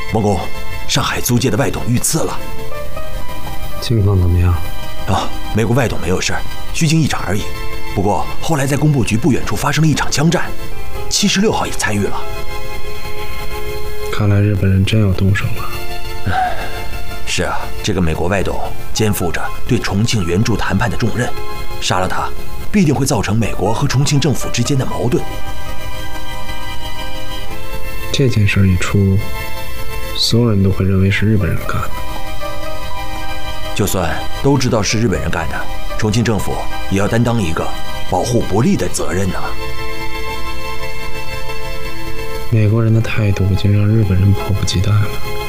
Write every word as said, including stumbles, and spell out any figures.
王公，上海租界的外董遇刺了。 情况怎么样？ 啊，美国外董没有事，虚惊一场而已。不过后来在工部局不远处发生了一场枪战，七十六号也参与了。 看来日本人真要动手了。 是啊，这个美国外董肩负着对重庆援助谈判的重任，杀了他，必定会造成美国和重庆政府之间的矛盾。 这件事一出，所有人都会认为是日本人干的。 就算都知道是日本人干的，重庆政府也要担当一个保护不利的责任呢。 美国人的态度已经让日本人迫不及待了。